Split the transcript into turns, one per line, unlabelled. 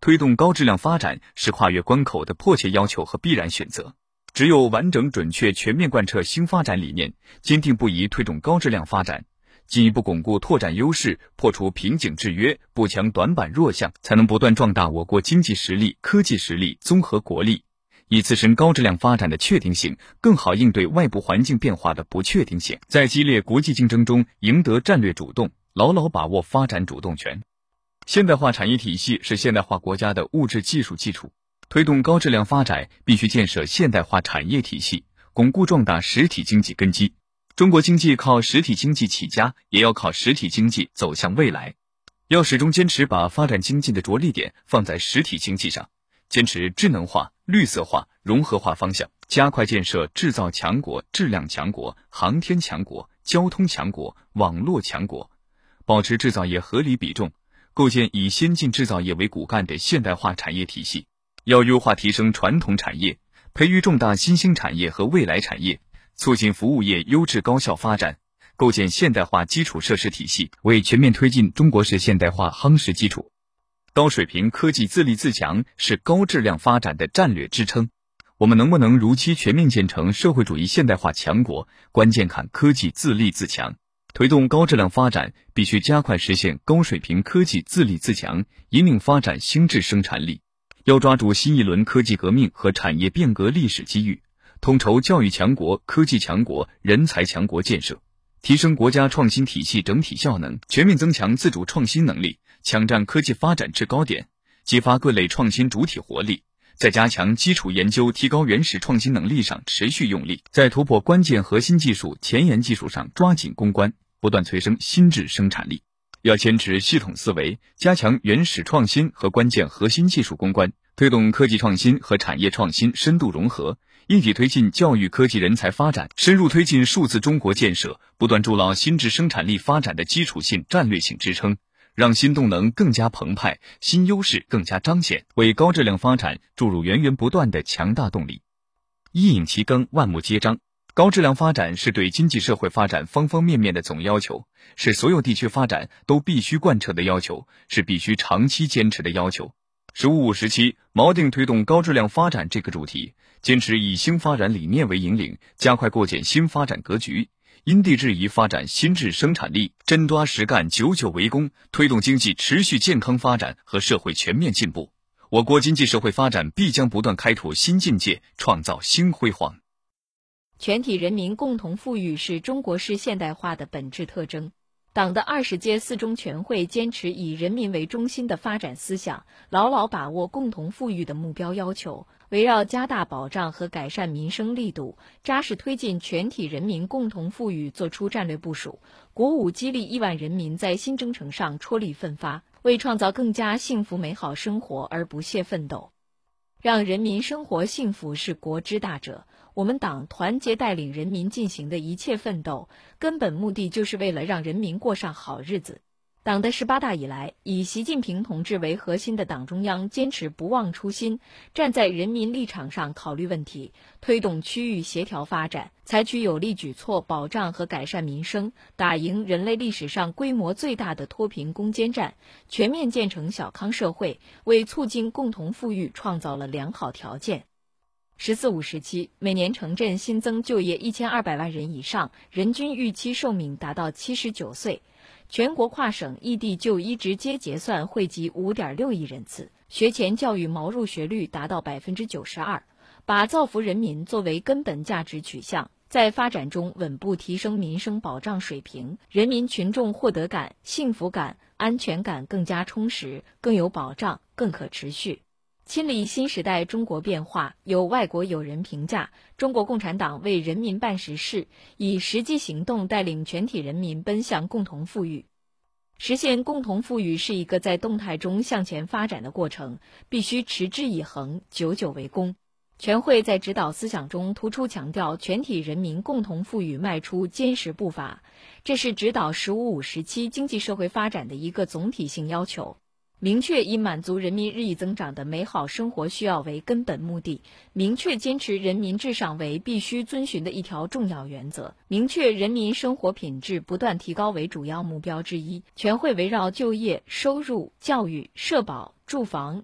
推动高质量发展是跨越关口的迫切要求和必然选择。只有完整准确全面贯彻新发展理念，坚定不移推动高质量发展，进一步巩固拓展优势，破除瓶颈制约，补强短板弱项，才能不断壮大我国经济实力、科技实力、综合国力，以自身高质量发展的确定性，更好应对外部环境变化的不确定性，在激烈国际竞争中赢得战略主动，牢牢把握发展主动权。现代化产业体系是现代化国家的物质技术基础，推动高质量发展必须建设现代化产业体系，巩固壮大实体经济根基。中国经济靠实体经济起家，也要靠实体经济走向未来。要始终坚持把发展经济的着力点放在实体经济上，坚持智能化、绿色化、融合化方向，加快建设制造强国、质量强国、航天强国、交通强国、网络强国，保持制造业合理比重，构建以先进制造业为骨干的现代化产业体系。要优化提升传统产业，培育重大新兴产业和未来产业，促进服务业优质高效发展，构建现代化基础设施体系，为全面推进中国式现代化夯实基础。高水平科技自立自强是高质量发展的战略支撑。我们能不能如期全面建成社会主义现代化强国，关键看科技自立自强。推动高质量发展，必须加快实现高水平科技自立自强，引领发展新质生产力。要抓住新一轮科技革命和产业变革历史机遇，统筹教育强国、科技强国、人才强国建设，提升国家创新体系整体效能，全面增强自主创新能力，抢占科技发展制高点，激发各类创新主体活力。在加强基础研究、提高原始创新能力上持续用力，在突破关键核心技术、前沿技术上抓紧攻关，不断催生新质生产力。要坚持系统思维，加强原始创新和关键核心技术攻关，推动科技创新和产业创新深度融合，一体推进教育科技人才发展，深入推进数字中国建设，不断筑牢新质生产力发展的基础性、战略性支撑，让新动能更加澎湃，新优势更加彰显，为高质量发展注入源源不断的强大动力。一饮其羹，万木皆章。高质量发展是对经济社会发展方方面面的总要求，是所有地区发展都必须贯彻的要求，是必须长期坚持的要求。15·5时期锚定推动高质量发展这个主题，坚持以新发展理念为引领，加快构建新发展格局，因地制宜发展新质生产力，真抓实干，久久为功，推动经济持续健康发展和社会全面进步。我国经济社会发展必将不断开拓新境界，创造新辉煌。
全体人民共同富裕是中国式现代化的本质特征。党的20届四中全会坚持以人民为中心的发展思想，牢牢把握共同富裕的目标要求，围绕加大保障和改善民生力度，扎实推进全体人民共同富裕作出战略部署，鼓舞激励亿万人民在新征程上踔厉奋发，为创造更加幸福美好生活而不懈奋斗。让人民生活幸福是国之大者，我们党团结带领人民进行的一切奋斗，根本目的就是为了让人民过上好日子。党的18大以来，以习近平同志为核心的党中央坚持不忘初心，站在人民立场上考虑问题，推动区域协调发展，采取有力举措保障和改善民生，打赢人类历史上规模最大的脱贫攻坚战，全面建成小康社会，为促进共同富裕创造了良好条件。14·5时期，每年城镇新增就业1200万人以上，人均预期寿命达到79岁。全国跨省异地就医直接结算惠及5.6亿人次，学前教育毛入学率达到92%，把造福人民作为根本价值取向，在发展中稳步提升民生保障水平，人民群众获得感、幸福感、安全感更加充实，更有保障，更可持续。亲历新时代中国变化，有外国友人评价，中国共产党为人民办实事，以实际行动带领全体人民奔向共同富裕。实现共同富裕是一个在动态中向前发展的过程，必须持之以恒，久久为功。全会在指导思想中突出强调全体人民共同富裕迈出坚实步伐，这是指导15·5时期经济社会发展的一个总体性要求。明确以满足人民日益增长的美好生活需要为根本目的，明确坚持人民至上为必须遵循的一条重要原则，明确人民生活品质不断提高为主要目标之一。全会围绕就业、收入、教育、社保、住房、